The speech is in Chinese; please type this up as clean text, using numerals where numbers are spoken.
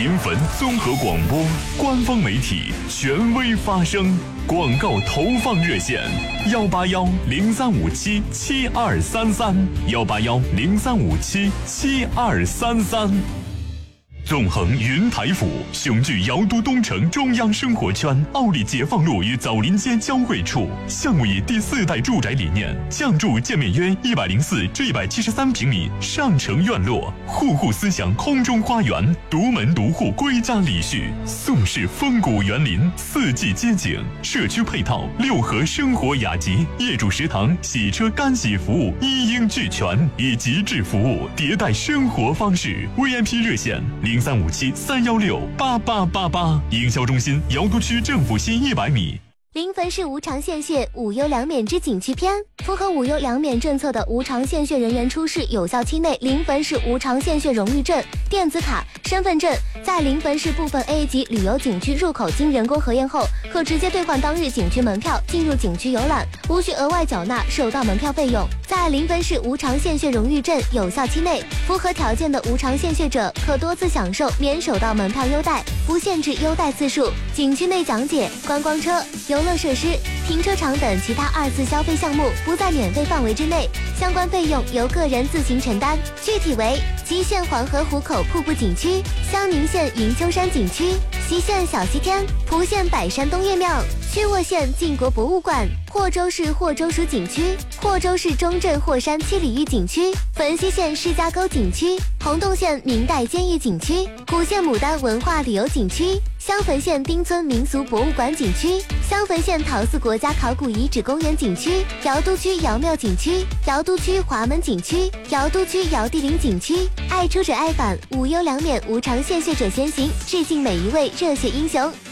临汾综合广播官方媒体，权威发声。广告投放热线：181-0357-7233，181-0357-7233。纵横云台府，雄踞瑶都东城中央生活圈，奥利解放路与枣林街交汇处。项目以第4代住宅理念，降筑建面约104至173平米上城院落，户户思想空中花园，独门独户归家礼序，宋式风谷园林，4季街景，社区配套6合生活雅集，业主食堂、洗车干洗服务一应俱全，以极致服务迭代生活方式。VIP 热线0357-316-8888，营销中心瑶都区政府西100米。 临汾市无偿献血无忧两免之景区篇，符合无忧两免政策的无偿献血人员出示有效期内临汾市无偿献血荣誉证、电子卡、身份证，在临汾市部分 A 级旅游景区入口经人工核验后，可直接兑换当日景区门票进入景区游览，无需额外缴纳首道门票费用。在临汾市无偿献血荣誉证有效期内，符合条件的无偿献血者可多次享受免首道门票优待，不限制优待次数。景区内讲解、观光车、游乐设施、停车场等其他2次消费项目不在免费范围之内，相关费用由个人自行承担。具体为：吉县黄河湖口瀑布景区、襄宁县云丘山景区、西县小西天、蒲县百山东岳庙、曲沃县晋国博物馆、霍州市霍州属景区、霍州市中镇霍山七里峪景区、汾西县释迦沟景区、洪洞县明代监狱景区、古县牡丹文化旅游景区、襄汾县丁村民俗博物馆景区、襄汾县陶寺国家考古遗址公园景区、瑶都区瑶庙景区、瑶都区华门景区、瑶都区瑶地陵景区。爱出者爱返，无忧两免无偿献血者先行，致敬每一位热血英雄。